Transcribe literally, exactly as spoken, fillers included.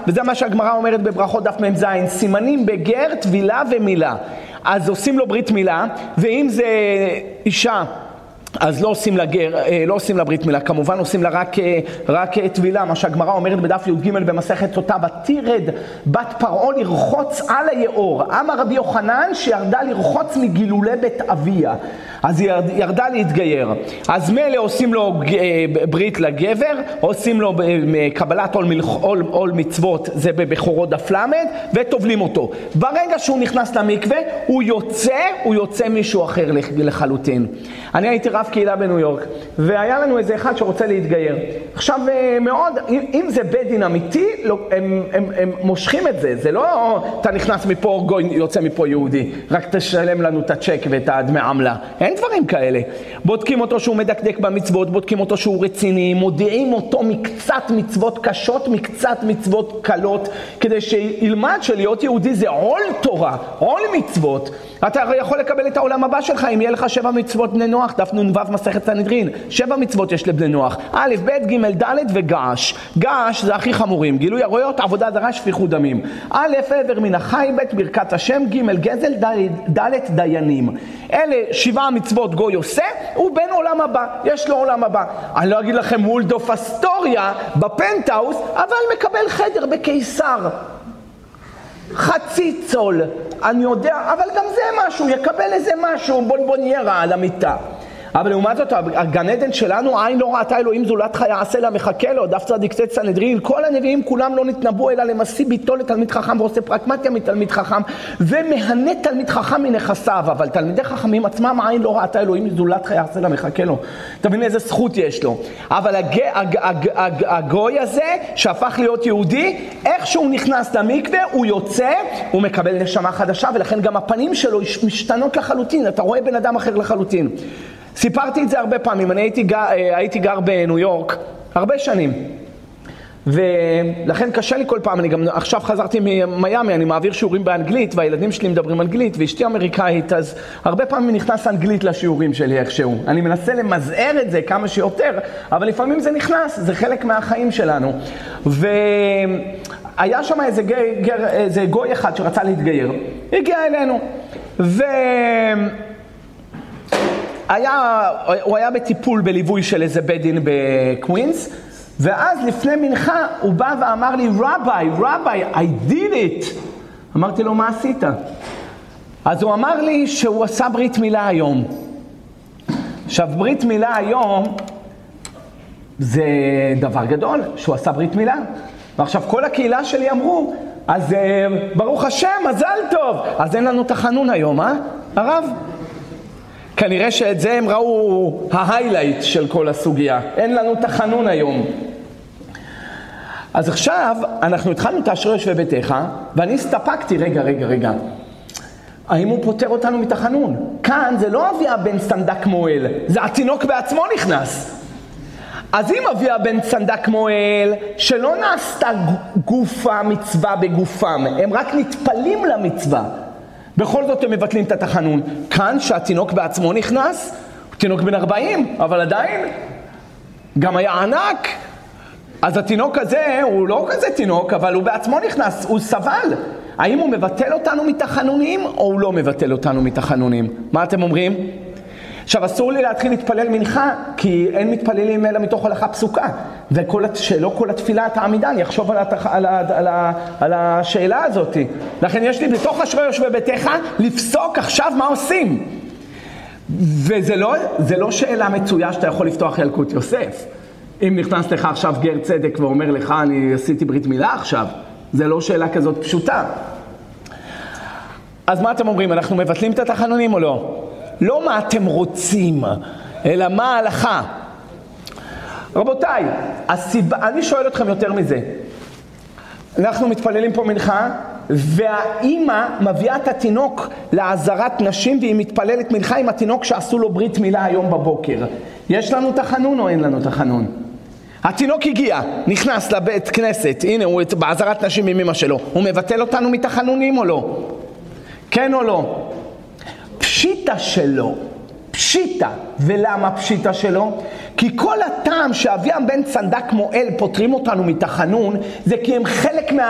וזה מה שהגמרא אומרת בברכות דף מ"ז, סימנים בגר, טבילה ומילה. אז עושים לו ברית מילה, ואם זה אישה, אז לא עושים לה גר, לא עושים לה ברית מילה, כמובן עושים לה רק, רק טבילה, מה שהגמרא אומרת בדף י"ג במסכת סוטה, ותרד בת פרעה לרחוץ על היאור. אמר רבי יוחנן שירדה לרחוץ מגילולי בית אביה, אז היא ירדה להתגייר. אז מילא עושים לו ברית לגבר, עושים לו קבלת עול, עול, עול מצוות, זה בבכורות דף למד, וטובלים אותו. ברגע שהוא נכנס למקווה, הוא יוצא, הוא יוצא מישהו אחר לחלוטין. אני הייתי רב קהילה בניו יורק, והיה לנו איזה אחד שרוצה להתגייר. עכשיו מאוד, אם זה בית דין אמיתי, הם, הם, הם מושכים את זה. זה לא, אתה נכנס מפה גוי, יוצא מפה יהודי, רק תשלם לנו את הצ'ק ואת הדמי עמלה. אין דברים כאלה. בודקים אותו שהוא מדקדק במצוות, בודקים אותו שהוא רציני, מודיעים אותו מקצת מצוות קשות, מקצת מצוות קלות, כדי שילמד שלהיות יהודי זה עול תורה, עול מצוות. אתה יכול לקבל את העולם הבא שלך אם יהיה לך שבע מצוות בני נוח, דף נ"ו מסכת סנהדרין. שבע מצוות יש לבני נוח, א', ב', ג', ד' וגעש. געש זה הכי חמורים, גילוי עריות, עבודה זרה, שפיכות דמים. א', עבר מן החי, ב', ברכת השם, ג', גזל, ד', דיינים. אלה שבעה מצוות גוי עושה, הוא בן עולם הבא, יש לו עולם הבא. אני לא אגיד לכם וולדוף אסטוריה בפנטהאוס, אבל מקבל חדר בקיסר. חצי צול, אני יודע, אבל גם זה משהו, יקבל איזה משהו, בונבוניירה על המיטה. אבל לעומת זאת, הגן עדן שלנו, עין לא ראתה אלוהים זולתך יעשה לה, מחכה לו, דף צדיק ט' סנהדרין, כל הנביאים כולם לא נתנבאו אלא למשיא ביתו לתלמיד חכם, ועושה פרקמטיה מתלמיד חכם, ומהנה תלמיד חכם מנכסיו, אבל תלמידי חכמים עצמם, עין לא ראתה אלוהים זולתך יעשה לה, מחכה לו. תבין איזה זכות יש לו. אבל הג, הג, הג, הג, הגוי הזה, שהפך להיות יהודי, איך שהוא נכנס למקווה, הוא יוצא, הוא מקבל נשמה חדשה, ולכן גם הפנים שלו משתנות לחלוטין, אתה רואה בן אדם אחר לחלוטין. סיפרתי את זה הרבה פעמים, אני הייתי גר, הייתי גר בניו יורק הרבה שנים, ולכן קשה לי כל פעם, אני גם עכשיו חזרתי ממיימי, אני מעביר שיעורים באנגלית, והילדים שלי מדברים אנגלית, ואשתי אמריקאית, אז הרבה פעמים נכנס אנגלית לשיעורים שלי איכשהו. אני מנסה למזער את זה כמה שיותר, אבל לפעמים זה נכנס, זה חלק מהחיים שלנו. והיה שם איזה, גר, איזה גוי אחד שרצה להתגייר, הגיע אלינו, ו... היה, הוא היה בטיפול בליווי של איזה בית דין בקווינס, ואז לפני מנחה הוא בא ואמר לי, רבי, רבי, I did it. אמרתי לו, מה עשית? אז הוא אמר לי שהוא עשה ברית מילה היום. עכשיו, ברית מילה היום זה דבר גדול, שהוא עשה ברית מילה. ועכשיו כל הקהילה שלי אמרו, אז ברוך השם, מזל טוב. אז אין לנו תחנון היום, אה? הרב? כנראה שאת זה הם ראו ההיילייט של כל הסוגיה. אין לנו תחנון היום. אז עכשיו אנחנו התחלנו תאשרי יושבי ביתך, ואני הסתפקתי, רגע, רגע, רגע. האם הוא פותר אותנו מתחנון? כאן זה לא אביה בן סנדק מועל, זה התינוק בעצמו נכנס. אז אם אביה בן סנדק מועל, שלא נעשתה גופה מצווה בגופם, הם רק נטפלים למצווה. בכל זאת הם מבטלים את התחנון. כאן שהתינוק בעצמו נכנס, הוא תינוק בן ארבעים, אבל עדיין גם היה ענק. אז התינוק הזה הוא לא כזה תינוק, אבל הוא בעצמו נכנס, הוא סבל. האם הוא מבטל אותנו מתחנונים או הוא לא מבטל אותנו מתחנונים? מה אתם אומרים? עכשיו אסור לי להתחיל להתפלל מנחה, כי אין מתפללים אלא מתוך הלכה פסוקה, ושלא כל התפילה העמידה, אני אחשוב על, התח... על, ה... על, ה... על השאלה הזאת. לכן יש לי בתוך אשרי יושבי ביתך לפסוק עכשיו מה עושים. וזה לא, זה לא שאלה מצויה שאתה יכול לפתוח ילקוט יוסף. אם נכנס לך עכשיו גר צדק ואומר לך אני עשיתי ברית מילה עכשיו, זה לא שאלה כזאת פשוטה. אז מה אתם אומרים? אנחנו מבטלים את התחנונים או לא? לא מה אתם רוצים, אלא מה ההלכה. רבותיי, הסיבה, אני שואל אתכם יותר מזה. אנחנו מתפללים פה מנחה, והאימא מביאה את התינוק לעזרת נשים, והיא מתפללת מנחה עם התינוק שעשו לו ברית מילה היום בבוקר. יש לנו תחנון או אין לנו תחנון? התינוק הגיע, נכנס לבית כנסת, הנה הוא בעזרת נשים עם אמא שלו. הוא מבטל אותנו מתחנונים או לא? כן או לא? פשיטה שלו, פשיטה. ולמה פשיטה שלו? כי כל הטעם שאביהם בן סנדק מועל פותרים אותנו מתחנון, זה כי הם חלק מה...